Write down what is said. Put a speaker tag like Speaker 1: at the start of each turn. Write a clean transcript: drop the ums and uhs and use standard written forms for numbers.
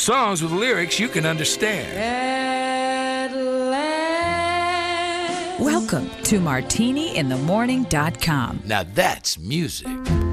Speaker 1: songs with lyrics you can understand.
Speaker 2: Welcome to MartiniInTheMorning.com.
Speaker 1: Now that's music.